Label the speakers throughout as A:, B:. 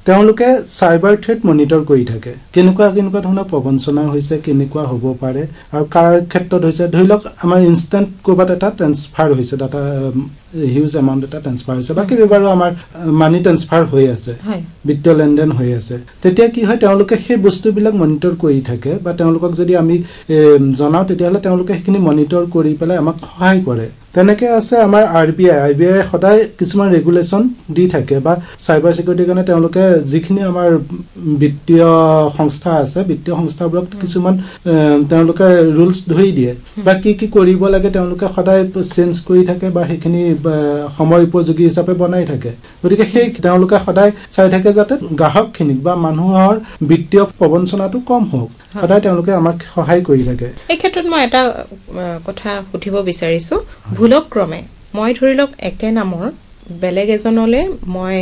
A: তেওঁলোকে cyber threat monitor কৰি থাকে কেনেকুৱা ধৰণৰ প্ৰবঞ্চনা হৈছে কেনেকুৱা হ'ব পাৰে আৰু কাৰ ক্ষেত্ৰত হৈছে ধৰি লওক আমাৰ ইনষ্টেন্ট কোবাত এটা ট্ৰান্সফাৰ হৈছে ডাটা হিউজ এমাউণ্ট এটা ট্ৰান্সফাৰ হৈছে বাকি বাৰু আমাৰ মানি ট্ৰান্সফাৰ হৈ আছে বিত্তীয় লেনদেন হৈ আছে তেতিয়া কি হয় তেওঁলোকে সেই বস্তুবিলাক মনিটৰ কৰি থাকে বা তেওঁলোকক যদি আমি জনাও তেতিয়াহলে তেওঁলোকে সেইখিনি মনিটৰ কৰি পেলাই আমাক সহায় কৰে তেনেকে আছে আমাৰ আৰবিআই সদায় কিছুমান ৰেগুলেশন দি থাকে বা সাইবাৰ সিকিউৰিটিৰ কাৰণে তেওঁলোকে যিখিনি আমাৰ বিত্তীয় সংস্থা আছে বিত্তীয় সংস্থাবোৰক কিছুমান তেওঁলোকে ৰুলছ ধৰি দিয়ে বা কি কৰিব লাগে তেওঁলোকে সদায় চেঞ্জ কৰি থাকে বা সেইখিনি সময় উপযোগী হিচাপে বনাই থাকে গতিকে সেই তেওঁলোকে সদায় চাই থাকে যাতে গ্ৰাহকখিনিক বা মানুহৰ বিত্তীয় প্ৰবঞ্চনাটো কম হওক সদায় তেওঁলোকে আমাক সহায় কৰি থাকে
B: এই ক্ষেত্ৰত মই এটা কথা সুধিব বিচাৰিছো ভুলক্ৰমে মই ধৰি লওক একে নামৰ বেলেগ এজনলে মই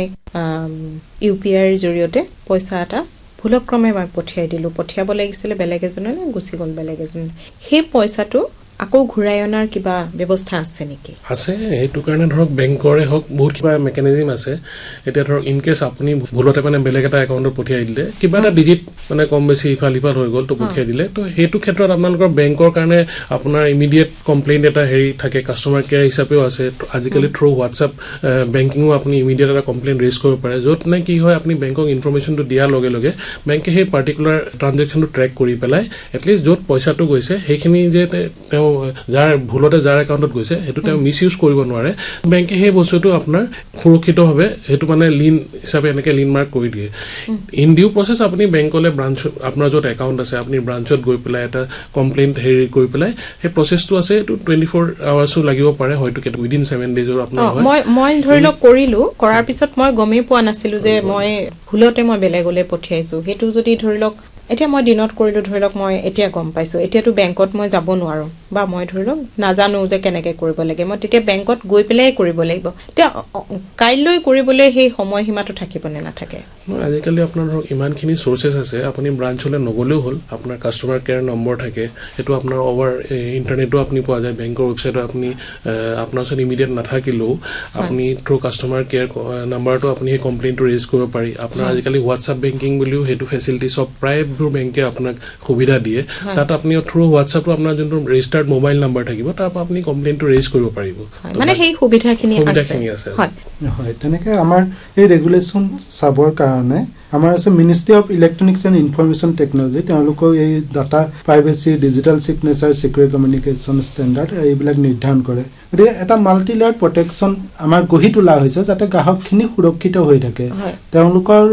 B: ইউপিআইৰ জৰিয়তে পইচা এটা ভুলক্ৰমে মই পঠিয়াই দিলো পঠিয়াব লাগিছিল বেলেগ এজনলে গুছি গল বেলেগ এজন সেই পইচাটো আকৌ ঘুৰাই অনাৰ কিবা ব্যৱস্থা আছে নেকি
C: আছে এইটো কাৰণে ধৰক বেংকৰে হক বহুত কিবা মেকানিজম আছে এটা ধৰক ইন কেস আপুনি ভুলতে মানে বেলেগ এটা একাউণ্টত পঠিয়াই দিলে কিবা এটা ডিজিট মানে কম বেছি ইফাল হৈ গল তো পঠিয়াই দিলে তো হেতু ক্ষেত্ৰত আপোনালোকৰ বেংকৰ কাৰণে আপোনাৰ ইমিডিয়েট কমপ্লেইন এটা হেৰি থাকে কাস্টমাৰ কেয়াৰ হিচাপেও আছে আজিকালি থ্ৰু হোৱাটসঅ্যাপ বেংকিংও আপুনি ইমিডিয়েট এটা কমপ্লেইন ৰেজ কৰিব পাৰে য'ত নে কি হয় আপুনি বেংকক ইনফৰমেশনটো দিয়াৰ লগে লগে বেংকে সেই পাৰ্টিকুলাৰ ট্ৰানজেকচনটো ট্ৰেক কৰি পেলাই এটলিষ্ট য'ত পইচাটো গৈছে সেইখিনি যে যাৰ ভুলতে যাৰ একাউণ্টত গৈছে হেতু তেওঁ মিসইউজ কৰিব নোৱাৰে বেংকে সেই বস্তুটো আপোনাৰ সুৰক্ষিতভাৱে হেতু মানে লিন হিচাপে এনেকে লিন মাৰ্ক কৰি দিয়ে ইন ডিউ প্ৰসেস আপুনি বেংকলে ব্ৰাঞ্চ আপোনাৰ য'ত একাউণ্ট আছে আপুনি ব্ৰাঞ্চত গৈ পেলাই এটা কমপ্লেইন হেৰি কৰি পেলাই সেই প্ৰসেসটো আছে এটো 24 আৱাৰ্সও লাগিব পাৰে হয়তো উইদিন 7 ডেজৰ আপোনাৰ হয়
B: মই ধৰি লওক কৰিলো কৰাৰ পিছত মই গমেই পোৱা নাছিলো যে মই ভুলতে মই বেলেগলে পঠিয়াইছো হেতু যদি ধৰি লওক এতিয়া মই দিনত কৰিলো ধৰি লওক মই এতিয়া গম পাইছো এতিয়াটো বেংকত মই যাব নোৱাৰো বা মই ধৰি লওক নাজানো যে কেনেকে কৰিব লাগে মই তেতিয়া বেংকত গৈ পেলাই কৰিব লাগিব এতিয়া কাইলৈ কৰিবলৈ সেই সময় সীমাটো থাকিব নে নাথাকে
C: আজিকালি আপোনাৰ ধৰক ইমানখিনি সোৰ্সেস আছে আপুনি ব্ৰাঞ্চলে নগলেও হল আপোনাৰ কাস্টমাৰ কেয়াৰ নম্বৰ থাকে এটো আপোনাৰ ওভাৰ ইন্টাৰনেটও আপুনি পোৱা যায় বেংকৰ ওয়েবসাইটত আপুনি আপোনাৰ ওচৰত ইমিডিয়েট নাথাকিলেও আপুনি থ্ৰু কাস্টমাৰ কেয়াৰ নম্বৰটো আপুনি এই কমপ্লেইনটো ৰেজ কৰিব পাৰি আপোনাৰ আজিকালি হোৱাটসঅ্যাপ বেংকিং বুলিও হেতু ফেসিলিটি সব প্ৰায় বেংকে আপোনাক সুবিধা দিয়ে তাত আপুনি থ্ৰু হোৱাটসঅ্যাপটো আপোনাৰ যোনটো ৰেজিষ্টাৰ্ড মোবাইল নম্বৰ থাকিব তাৰ পৰা আপুনি কমপ্লেইনটো ৰেজ কৰিব পাৰিব
B: মানে সেই সুবিধাখিনি আছে
A: হয় তেনেকে আমাৰ এই ৰেগুলেশন সাবৰ কাৰণে আমাৰ আছে ministry of electronics and information technology তেওঁলোকৰ এই data privacy digital signature সিকিউৰ communication standard এইবিলাক নিৰ্ধাৰণ কৰে গতিকে এটা মাল্টি লেয়াৰ প্ৰটেকচন আমাৰ গঢ়ি তোলা হৈছে যাতে গ্ৰাহকখিনি সুৰক্ষিত হৈ থাকে তেওঁলোকৰ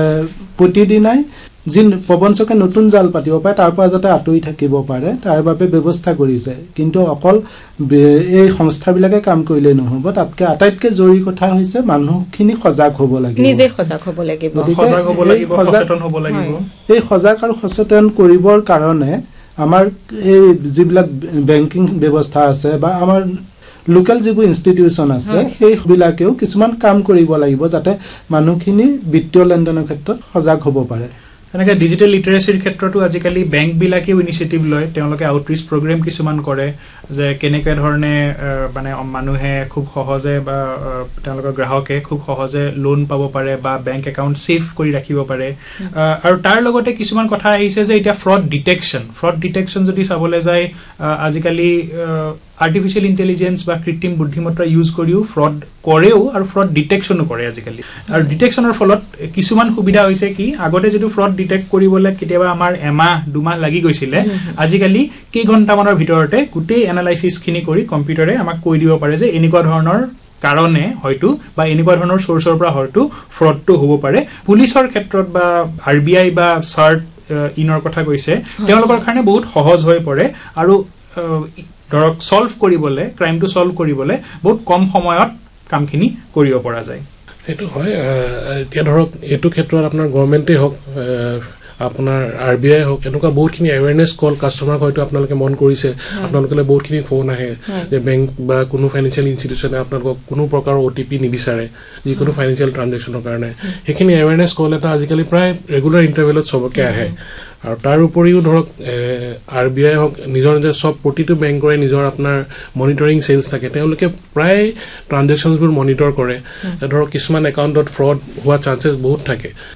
A: প্ৰতিদিনাই যিন প্ৰবঞ্চকে নতুন জাল পাতিব পাৰে তাৰ পৰা যাতে আঁতৰি থাকিব পাৰে তাৰ বাবে ব্যৱস্থা কৰিছে কিন্তু অকল এই সংস্থাবিলাকে কাম কৰিলে নহব তাতকে আটাইতকে জৰুৰী কথা হৈছে মানুহখিনি সজাগ হ'ব লাগিব
B: নিজে সজাগ হ'ব লাগিব
A: সচেতন হ'ব লাগিব এই সজাগ আৰু সচেতন কৰিবৰ কাৰণে আমাৰ এই যিবিলাক বেংকিং ব্যৱস্থা আছে বা আমাৰ লোকাল যিবোৰ ইনষ্টিটিউচন আছে সেইবিলাকেও কিছুমান কাম কৰিব লাগিব যাতে মানুহখিনি বিত্তীয় লেনদেনৰ ক্ষেত্ৰত সজাগ হ'ব পাৰে
D: এনেকে ডিজিটেল লিটাৰেচিৰ ক্ষেত্ৰতো আজিকালি বেংক বিলাকেও ইনিচিয়েটিভ লয় তেওঁলোকে আউটৰিচ প্ৰগ্ৰাম কিছুমান কৰে যে কেনেকৈ ধৰণে মানে মানুহে খুব সহজে বা তেওঁলোকৰ গ্ৰাহকে খুব সহজে লোন পাব পাৰে বা বেংক একাউণ্ট সেফ কৰি ৰাখিব পাৰে আৰু তাৰ লগতে কিছুমান কথা আহিছে যে এটা ফ্ৰড ডিটেকশ্যন যদি চাবলৈ যায় আজিকালি আৰ্টিফিশিয়াল ইন্টেলিজেন্স বা কৃত্ৰিম বুদ্ধিমত্তা ইউজ কৰিও ফ্ৰড কৰেও আৰু ফ্ৰড ডিটেকশ্যনো কৰে আজিকালি আৰু ডিটেকশ্যনৰ ফলত কিছুমান সুবিধা হৈছে কি আগতে যেটো ফ্ৰড ডিটেক্ট কৰিবলৈ কেতিয়াবা আমাৰ এমাহ দুমাহ লাগি গৈছিল আজিকালি কেই ঘণ্টামানৰ ভিতৰতে গোটেই এনালাইসিস খিনি কৰি কম্পিউটাৰে আমাক কৈ দিব পাৰে যে এনেকুৱা ধৰণৰ কাৰণে হয়তো বা এনেকুৱা ধৰণৰ সোৰ্সৰ পৰা হয়তো ফ্ৰডটো হ'ব পাৰে পুলিচৰ ক্ষেত্ৰত বা আৰবিআই বা সাৰ্ট ইনৰ কথা কৈছে তেওঁলোকৰ কাৰণে বহুত সহজ হৈ পৰে আৰু ধৰক সলভ কৰিবলৈ ক্ৰাইমটো সলভ কৰিবলৈ বহুত কম সময়ত কামখিনি কৰিব পৰা যায়
C: এটো হয় এতিয়া ধৰক এটো ক্ষেত্ৰত আপোনাৰ গভৰ্ণমেণ্টে হক আপোনাৰ আৰবিআই হক এনেকুৱা বহুতখিনি এৱেৰনেছ কল কাস্টমাৰ হয়তো আপোনালোকে মন কৰিছে আপোনালোকলে বহুতখিনি ফোন আহে যে বেংক বা কোনো ফাইনেন্সিয়েল ইনষ্টিটিউচনে আপোনালোকক কোনো প্ৰকাৰ ওটিপি নিবিচাৰে যিকোনো ফাইনেন্সিয়েল ট্ৰানজেকচনৰ কাৰণে সেইখিনি এৱেৰনেছ কল এটা আজিকালি প্ৰায় ৰেগুলাৰ ইণ্টাৰভেলত সবকে আহে আৰু তাৰ উপৰিও ধৰক আৰবিআই হক নিজৰ যে সব প্ৰতিটো বেংকৰে নিজৰ আপোনাৰ মনিটৰিং সেলস থাকে তেওঁলোকে প্ৰায় ট্ৰানজেকচনবোৰ মনিটৰ কৰে ধৰক কিছুমান একাউণ্টত ফ্ৰড হোৱা চান্সেস বহুত থাকে